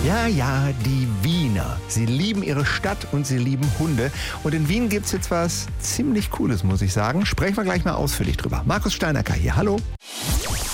Ja, ja, die Wiener. Sie lieben ihre Stadt und sie lieben Hunde. Und in Wien gibt's jetzt was ziemlich Cooles, muss ich sagen. Sprechen wir gleich mal ausführlich drüber. Markus Steinacker hier, hallo.